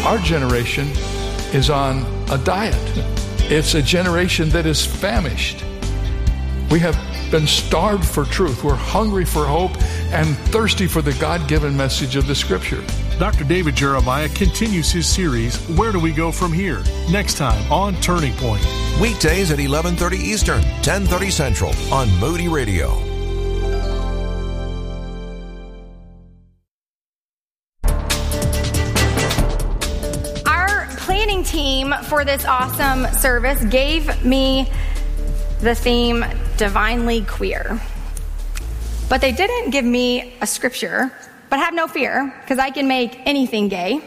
Our generation is on a diet. It's a generation that is famished. We have been starved for truth. We're hungry for hope and thirsty for the God-given message of the Scripture. Dr. David Jeremiah continues his series, Where Do We Go From Here? Next time on Turning Point. Weekdays at 11:30 Eastern, 10:30 Central on Moody Radio. Our planning team for this awesome service gave me the theme Divinely Queer. But they didn't give me a scripture, but have no fear, because I can make anything gay.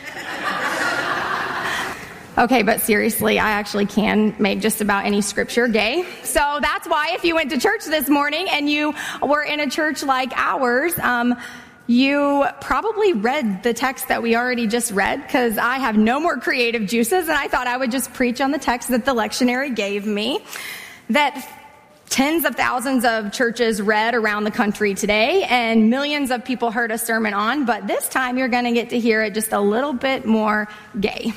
Okay, but seriously, I actually can make just about any scripture gay. So that's why if you went to church this morning and you were in a church like ours, you probably read the text that we already just read, because I have no more creative juices, and I thought I would just preach on the text that the lectionary gave me, that tens of thousands of churches read around the country today, and millions of people heard a sermon on, but this time you're going to get to hear it just a little bit more gay.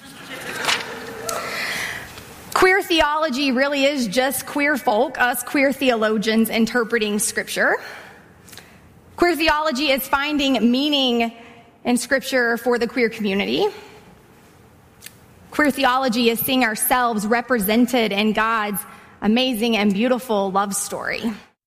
Queer theology really is just queer folk, us queer theologians interpreting Scripture. Queer theology is finding meaning in Scripture for the queer community. Queer theology is seeing ourselves represented in God's amazing and beautiful love story.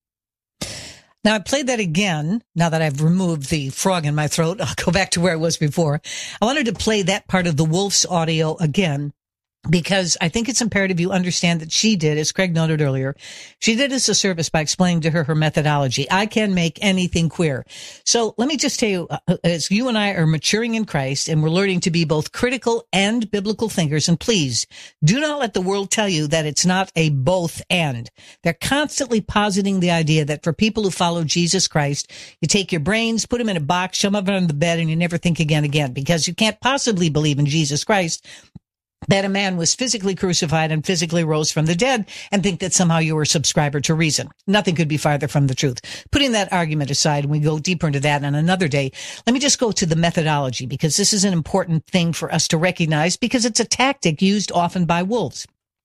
Now, I played that again. Now that I've removed the frog in my throat, I'll go back to where I was before. I wanted to play that part of the Wolf's audio again, because I think it's imperative you understand that she did, as Craig noted earlier, she did us a service by explaining to her methodology. I can make anything queer. So let me just tell you, as you and I are maturing in Christ and we're learning to be both critical and biblical thinkers, and please do not let the world tell you that it's not a both and. They're constantly positing the idea that for people who follow Jesus Christ, you take your brains, put them in a box, shove them under the bed, and you never think again, because you can't possibly believe in Jesus Christ, that a man was physically crucified and physically rose from the dead, and think that somehow you were a subscriber to reason. Nothing could be farther from the truth. Putting that argument aside, and we go deeper into that on another day, let me just go to the methodology, because this is an important thing for us to recognize, because it's a tactic used often by wolves.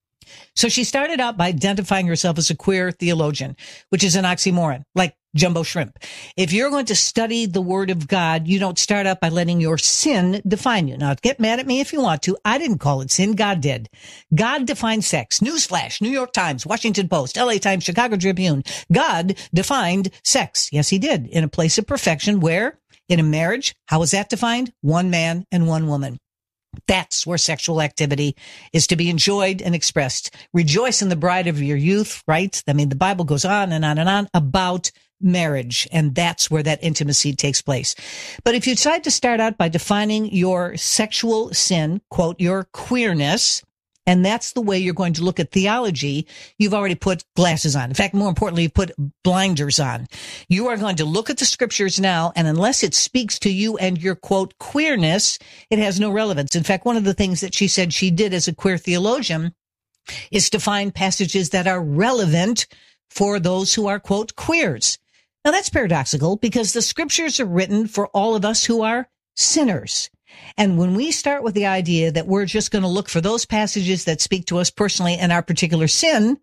So she started out by identifying herself as a queer theologian, which is an oxymoron, like jumbo shrimp. If you're going to study the Word of God, you don't start out by letting your sin define you. Now, get mad at me if you want to. I didn't call it sin. God did. God defined sex. Newsflash, New York Times, Washington Post, LA Times, Chicago Tribune. God defined sex. Yes, he did. In a place of perfection where, in a marriage, how is that defined? One man and one woman. That's where sexual activity is to be enjoyed and expressed. Rejoice in the bride of your youth, right? I mean, the Bible goes on and on and on about marriage, and that's where that intimacy takes place. But if you decide to start out by defining your sexual sin, quote, your queerness, and that's the way you're going to look at theology, you've already put glasses on. In fact, more importantly, you've put blinders on. You are going to look at the scriptures now, and unless it speaks to you and your, quote, queerness, it has no relevance. In fact, one of the things that she said she did as a queer theologian is to find passages that are relevant for those who are, quote, queers. Now, that's paradoxical, because the scriptures are written for all of us who are sinners. And when we start with the idea that we're just going to look for those passages that speak to us personally and our particular sin,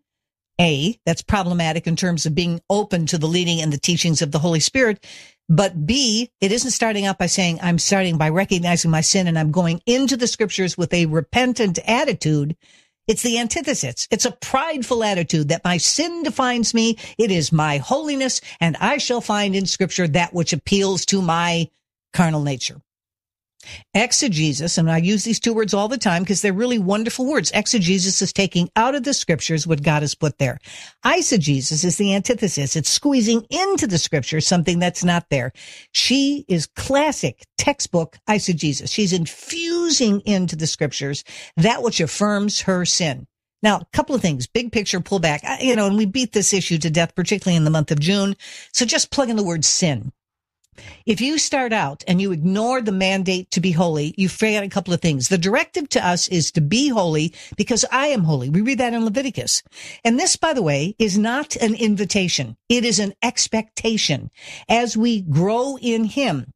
A, that's problematic in terms of being open to the leading and the teachings of the Holy Spirit. But B, it isn't starting out by saying, I'm starting by recognizing my sin and I'm going into the scriptures with a repentant attitude. It's the antithesis. It's a prideful attitude that my sin defines me. It is my holiness, and I shall find in scripture that which appeals to my carnal nature. Exegesis, and I use these two words all the time because they're really wonderful words. Exegesis is taking out of the scriptures what God has put there. Eisegesis is the antithesis. It's squeezing into the scriptures something that's not there. She is classic textbook eisegesis. She's infusing into the scriptures that which affirms her sin. Now, a couple of things, big picture, pull back, and we beat this issue to death, particularly in the month of June. So just plug in the word sin. If you start out and you ignore the mandate to be holy, you forget a couple of things. The directive to us is to be holy because I am holy. We read that in Leviticus. And this, by the way, is not an invitation. It is an expectation. As we grow in him,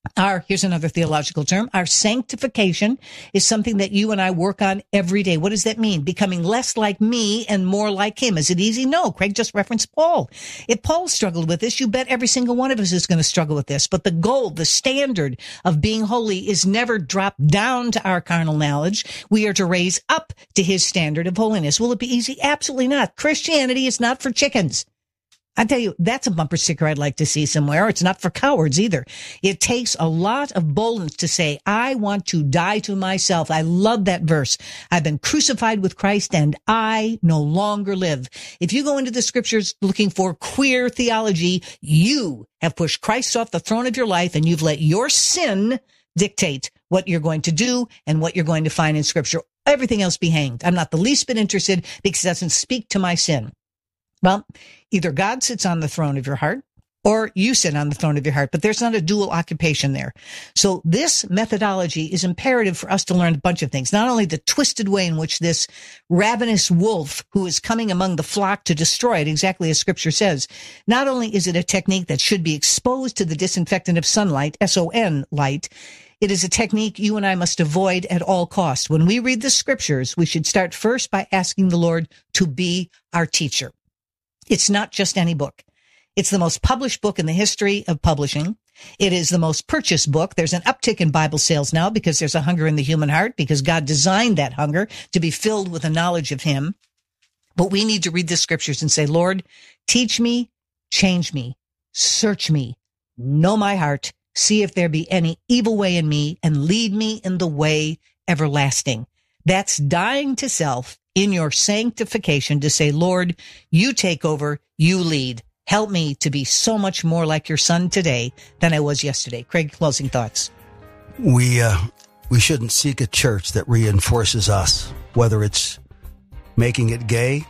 Here's another theological term. Our sanctification is something that you and I work on every day. What does that mean? Becoming less like me and more like him. Is it easy? No. Craig just referenced Paul. If Paul struggled with this, you bet every single one of us is going to struggle with this. But the goal, the standard of being holy is never dropped down to our carnal knowledge. We are to raise up to his standard of holiness. Will it be easy? Absolutely not. Christianity is not for chickens. I tell you, that's a bumper sticker I'd like to see somewhere. It's not for cowards either. It takes a lot of boldness to say, I want to die to myself. I love that verse. I've been crucified with Christ and I no longer live. If you go into the scriptures looking for queer theology, you have pushed Christ off the throne of your life and you've let your sin dictate what you're going to do and what you're going to find in scripture. Everything else be hanged. I'm not the least bit interested because it doesn't speak to my sin. Well, either God sits on the throne of your heart or you sit on the throne of your heart, but there's not a dual occupation there. So this methodology is imperative for us to learn a bunch of things, not only the twisted way in which this ravenous wolf who is coming among the flock to destroy it, exactly as scripture says, not only is it a technique that should be exposed to the disinfectant of sunlight, S-O-N light, it is a technique you and I must avoid at all costs. When we read the scriptures, we should start first by asking the Lord to be our teacher. It's not just any book. It's the most published book in the history of publishing. It is the most purchased book. There's an uptick in Bible sales now because there's a hunger in the human heart, because God designed that hunger to be filled with a knowledge of him. But we need to read the scriptures and say, Lord, teach me, change me, search me, know my heart, see if there be any evil way in me, and lead me in the way everlasting. That's dying to self in your sanctification to say, Lord, you take over, you lead. Help me to be so much more like your son today than I was yesterday. Craig, closing thoughts. We shouldn't seek a church that reinforces us, whether it's making it gay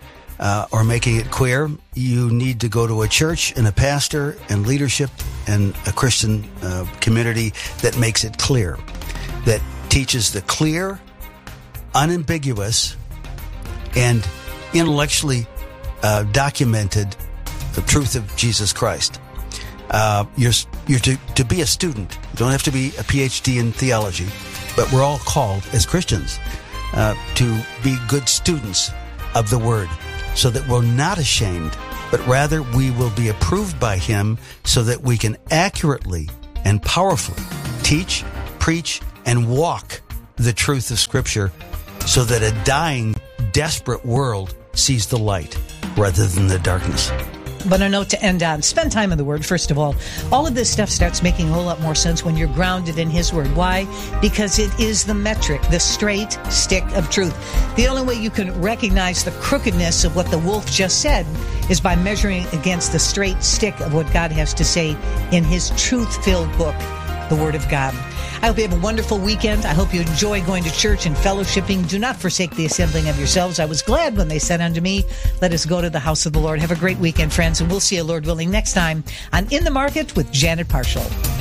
or making it queer. You need to go to a church and a pastor and leadership and a Christian community that makes it clear, that teaches the clear, unambiguous, and intellectually documented the truth of Jesus Christ. You're to be a student. You don't have to be a PhD in theology, but we're all called as Christians to be good students of the Word, so that we're not ashamed, but rather we will be approved by Him, so that we can accurately and powerfully teach, preach, and walk the truth of Scripture, so that a dying, desperate world sees the light rather than the darkness. But a note to end on, spend time in the Word, first of all. All of this stuff starts making a whole lot more sense when you're grounded in His Word. Why? Because it is the metric, the straight stick of truth. The only way you can recognize the crookedness of what the wolf just said is by measuring against the straight stick of what God has to say in His truth-filled book, the Word of God. I hope you have a wonderful weekend. I hope you enjoy going to church and fellowshipping. Do not forsake the assembling of yourselves. I was glad when they said unto me, let us go to the house of the Lord. Have a great weekend, friends, and we'll see you, Lord willing, next time on In the Market with Janet Parshall.